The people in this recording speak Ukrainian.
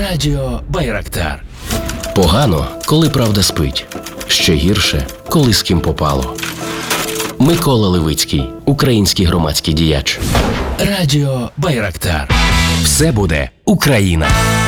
Радіо Байрактар. Погано, коли правда спить. Ще гірше, коли з ким попало. Микола Левицький, український громадський діяч. Радіо Байрактар. Все буде Україна.